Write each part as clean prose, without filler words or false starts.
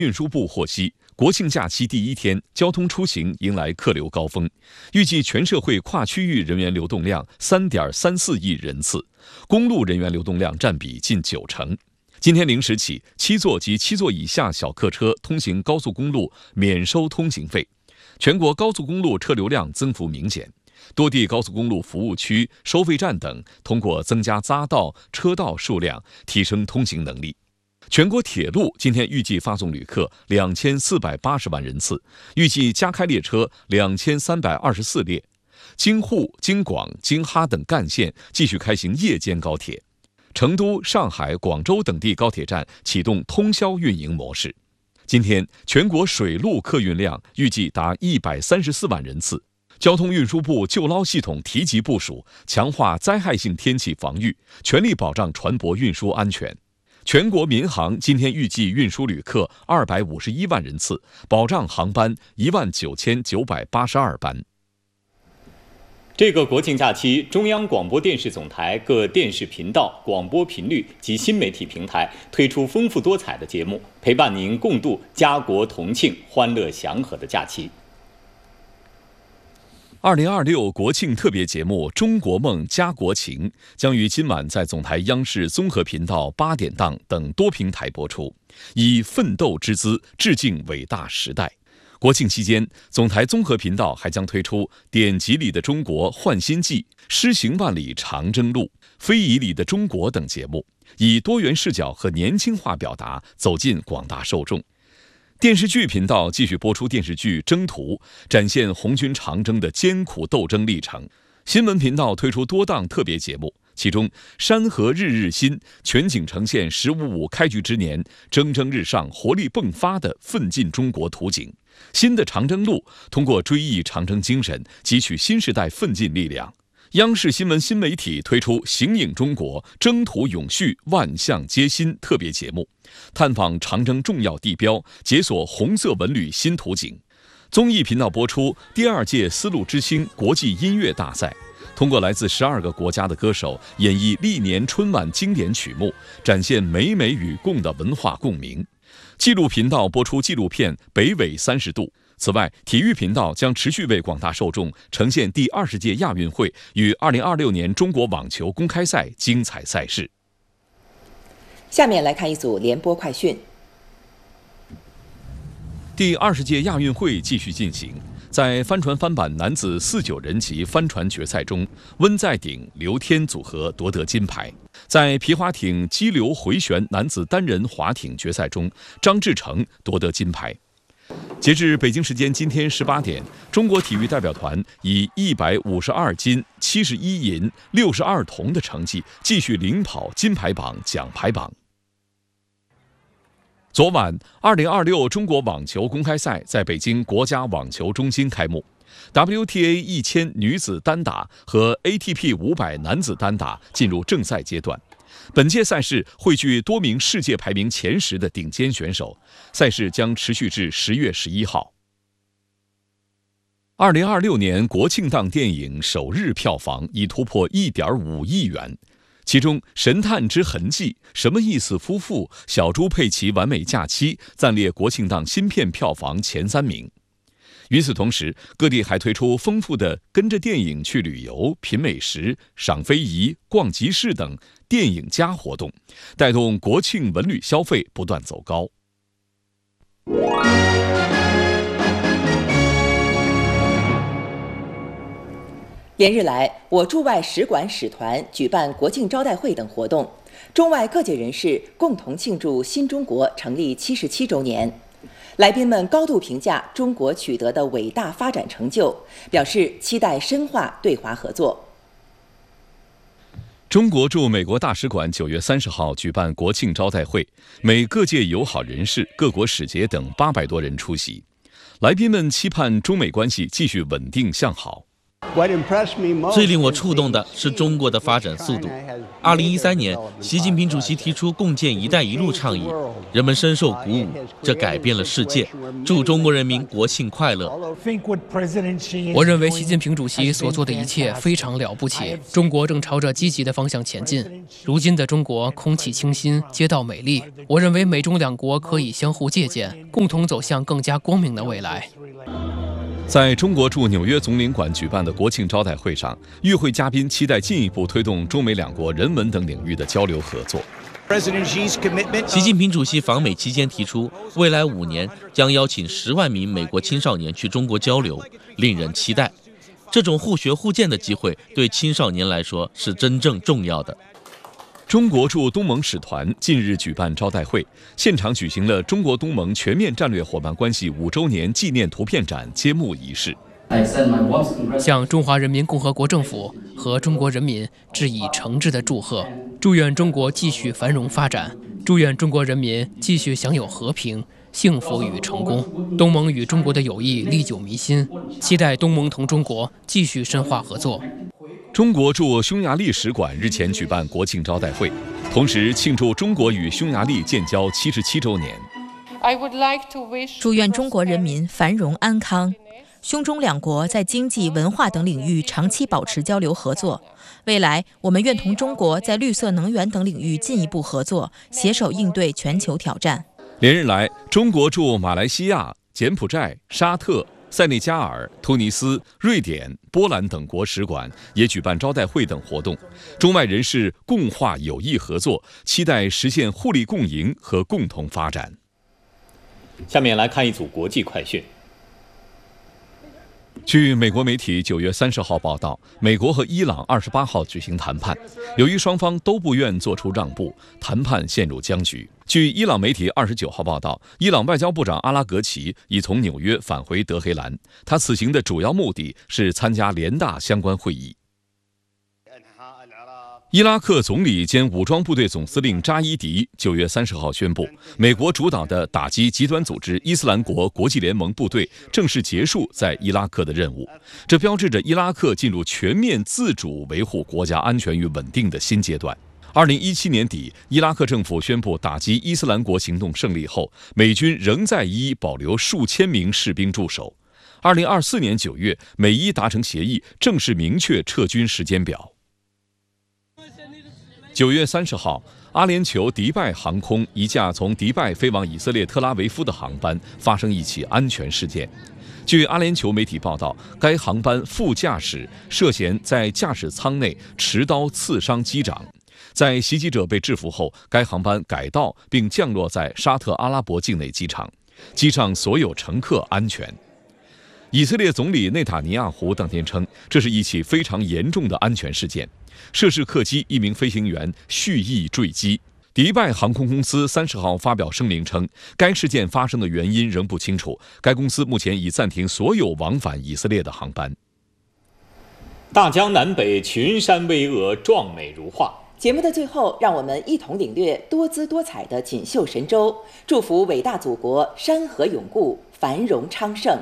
运输部获悉，国庆假期第一天，交通出行迎来客流高峰，预计全社会跨区域人员流动量3.34亿人次，公路人员流动量占比近90%。今天0时起，7座及7座以下小客车通行高速公路免收通行费。全国高速公路车流量增幅明显，多地高速公路服务区、收费站等通过增加匝道、车道数量，提升通行能力。全国铁路今天预计发送旅客2480万人次，预计加开列车2324列。京沪、京广、京哈等干线继续开行夜间高铁。成都、上海、广州等地高铁站启动通宵运营模式。今天，全国水陆客运量预计达134万人次。交通运输部救捞系统提级部署，强化灾害性天气防御，全力保障船舶运输安全。全国民航今天预计运输旅客251万人次，保障航班19982班。 这个国庆假期，中央广播电视总台各电视频道、广播频率及新媒体平台推出丰富多彩的节目，陪伴您共度家国同庆、欢乐祥和的假期。 2026国庆特别节目《中国梦家国情》将于今晚在总台央视综合频道8点档等多平台播出，以奋斗之姿致敬伟大时代。国庆期间，总台综合频道还将推出《典籍里的中国焕新纪》《诗行万里长征路》《非遗里的中国》等节目，以多元视角和年轻化表达走进广大受众。电视剧频道继续播出电视剧《征途》，展现红军长征的艰苦斗争历程。新闻频道推出多档特别节目，其中《山河日日新》全景呈现“15.5”开局之年蒸蒸日上、活力迸发的奋进中国图景。新的长征路通过追忆长征精神，汲取新时代奋进力量。央视新闻新媒体推出《形影中国，征途永续，万象皆新》特别节目，探访长征重要地标，解锁红色文旅新图景。综艺频道播出第2届丝路之星国际音乐大赛，通过来自12个国家的歌手演绎历年春晚经典曲目，展现美美与共的文化共鸣。纪录频道播出纪录片《北纬30度》。此外，体育频道将持续为广大受众呈现第20届亚运会与2026年中国网球公开赛精彩赛事。 下面来看一组联播快讯。 第20届亚运会继续进行，在帆船翻板男子49人级帆船决赛中，温在鼎、刘天组合夺得金牌。在皮划艇激流回旋男子单人划艇决赛中，张志成夺得金牌。截至北京时间今天18点，中国体育代表团以152金、71银、62铜的成绩继续领跑金牌榜、奖牌榜。昨晚，2026中国网球公开赛在北京国家网球中心开幕。WTA 1000女子单打和 ATP 500男子单打进入正赛阶段。本届赛事汇聚多名世界排名前10的顶尖选手，赛事将持续至10月11号。2026年国庆档电影首日票房已突破1.5亿元，其中《神探之痕迹》、什么意思夫妇、小猪佩奇完美假期暂列国庆档新片票房前3名。与此同时，各地还推出丰富的跟着电影去旅游、品美食、赏非遗、逛集市等电影加活动，带动国庆文旅消费不断走高。 连日来，我驻外使馆使团举办国庆招待会等活动，中外各界人士共同庆祝新中国成立77周年。来宾们高度评价中国取得的伟大发展成就，表示期待深化对华合作。 中国驻美国大使馆9月30号举办国庆招待会，美各界友好人士、各国使节等800多人出席。来宾们期盼中美关系继续稳定向好。 最令我触动的是中国的发展速度。2013年，习近平主席提出共建“一带一路”倡议，人们深受鼓舞，这改变了世界。祝中国人民国庆快乐！ 我认为习近平主席所做的一切非常了不起，中国正朝着积极的方向前进。如今的中国，空气清新，街道美丽。我认为美中两国可以相互借鉴，共同走向更加光明的未来。 在中国驻纽约总领馆举办的国庆招待会上，与会嘉宾期待进一步推动中美两国人文等领域的交流合作。 习近平主席访美期间提出，未来5年将邀请10万名美国青少年去中国交流，令人期待。这种互学互鉴的机会对青少年来说是真正重要的。 中国驻东盟使团近日举办招待会，现场举行了中国东盟全面战略伙伴关系5周年纪念图片展揭幕仪式。 向中华人民共和国政府和中国人民致以诚挚的祝贺，祝愿中国继续繁荣发展，祝愿中国人民继续享有和平、幸福与成功。东盟与中国的友谊历久弥新，期待东盟同中国继续深化合作。 中国驻匈牙利使馆日前举办国庆招待会，同时庆祝中国与匈牙利建交77周年。 祝愿中国人民繁荣安康，匈中两国在经济、文化等领域长期保持交流合作。未来，我们愿同中国在绿色能源等领域进一步合作，携手应对全球挑战。 连日来，中国驻马来西亚、柬埔寨、沙特、塞内加尔、突尼斯、瑞典、波兰等国使馆也举办招待会等活动，中外人士共话友谊合作，期待实现互利共赢和共同发展。 下面来看一组国际快讯。 据美国媒体9月30号报道，美国和伊朗28号举行谈判，由于双方都不愿做出让步，谈判陷入僵局。据伊朗媒体29号报道，伊朗外交部长阿拉格齐已从纽约返回德黑兰，他此行的主要目的是参加联大相关会议。伊拉克总理兼武装部队总司令扎伊迪9月30号宣布，美国主导的打击极端组织伊斯兰国国际联盟部队正式结束在伊拉克的任务，这标志着伊拉克进入全面自主维护国家安全与稳定的新阶段。2017年底，伊拉克政府宣布打击伊斯兰国行动胜利后，美军仍在伊保留数千名士兵驻守。2024年9月，美伊达成协议，正式明确撤军时间表。9月30号，阿联酋迪拜航空一架从迪拜飞往以色列特拉维夫的航班发生一起安全事件。据阿联酋媒体报道，该航班副驾驶涉嫌在驾驶舱内持刀刺伤机长。在袭击者被制服后，该航班改道并降落在沙特阿拉伯境内机场，机上所有乘客安全。以色列总理内塔尼亚胡当天称，这是一起非常严重的安全事件。涉事客机一名飞行员蓄意坠机。迪拜航空公司30号发表声明称，该事件发生的原因仍不清楚，该公司目前已暂停所有往返以色列的航班。 大江南北群山巍峨，壮美如画。 节目的最后，让我们一同领略多姿多彩的锦绣神州，祝福伟大祖国山河永固，繁荣昌盛。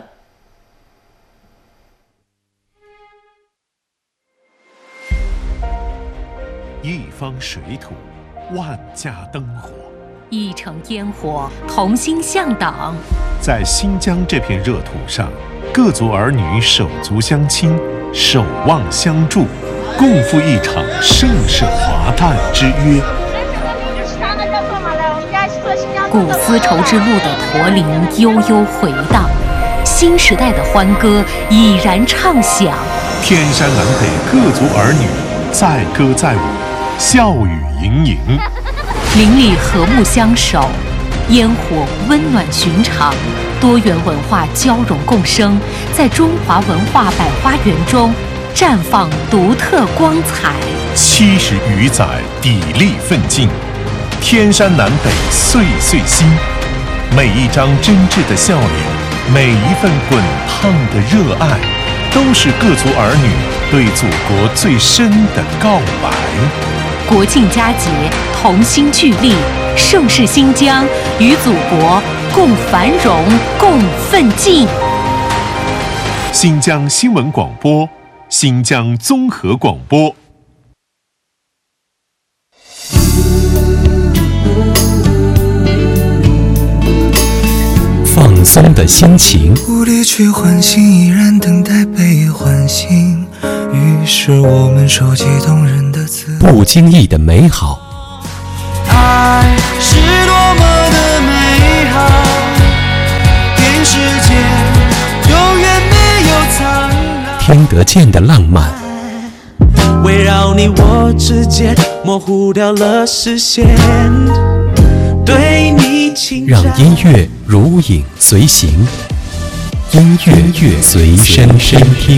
一方水土，万家灯火； 一城烟火，同心向党。 在新疆这片热土上，各族儿女手足相亲，守望相助，共赴一场盛世华诞之约。 古丝绸之路的驼铃悠悠回荡，新时代的欢歌已然唱响。 天山南北各族儿女载歌载舞，笑语盈盈。 邻里和睦相守，烟火温暖寻常，多元文化交融共生，在中华文化百花园中绽放独特光彩。 70余载砥砺奋进，天山南北岁岁新。每一张真挚的笑脸，每一份滚烫的热爱，都是各族儿女对祖国最深的告白。 国庆佳节，同心聚力，盛世新疆，与祖国共繁荣，共奋进。 新疆新闻广播新疆综合广播。 放松的心情， 无力去唤醒，依然等待被唤醒。于是我们收集动人的词， 不经意的美好。 爱是多么的美好，天世间永远没有苍老。 听得见的浪漫， 围绕你我之间，模糊掉了视线。对你情让音乐如影随形，音乐随身听。